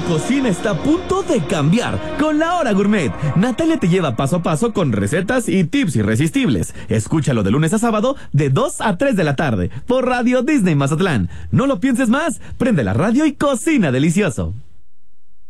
cocina está a punto de cambiar con La Hora Gourmet. Natalia te lleva paso a paso con recetas y tips irresistibles. Escúchalo de lunes a sábado de 2 a 3 de la tarde por Radio Disney Mazatlán. No lo pienses más, prende la radio y cocina delicioso.